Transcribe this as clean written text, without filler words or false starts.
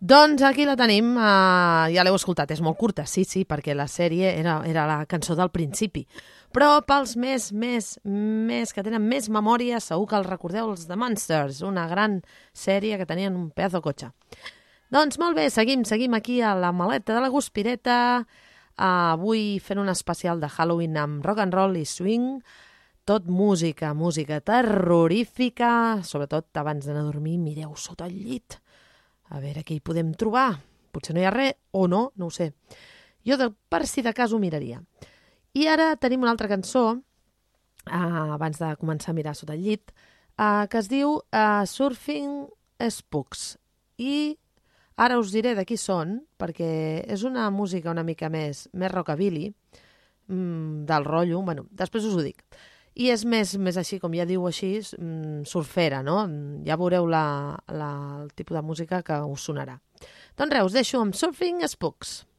Doncs aquí la tenim, ja l'heu escoltat, és molt curta, sí, perquè la sèrie era la cançó del principi. Però pels més que tenen més memòria, segur que els recordeu, els The Monsters, una gran sèrie que tenien un pedazo de cotxe. Doncs molt bé, seguim aquí a la maleta de la Guspireta, avui fent un especial de Halloween amb rock and roll i swing, tot música terrorífica, sobretot abans d'anar a dormir, mireu sota el llit. A veure què hi podem trobar. Potser no hi ha res, o no ho sé. Jo per si de cas ho miraria. I ara tenim una altra cançó, abans de començar a mirar sota el llit, que es diu Surfing Spooks. I ara us diré de qui són, perquè és una música una mica més rockabilly, del rotllo, bueno, després us ho dic. I és més així, com ja diu així, surfera, no? Ja veureu el tipus de música que us sonarà. Doncs res, us deixo amb Surfing Spooks.